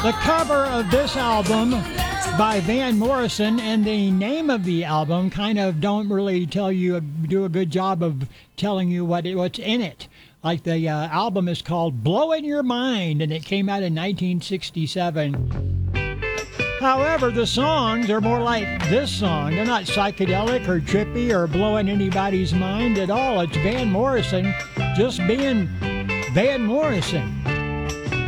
The cover of this album by Van Morrison and the name of the album kind of don't really do a good job of telling you what's in it. Like the album is called Blowin' Your Mind, and it came out in 1967. However, the songs are more like this song. They're not psychedelic or trippy or blowing anybody's mind at all. It's Van Morrison just being Van Morrison.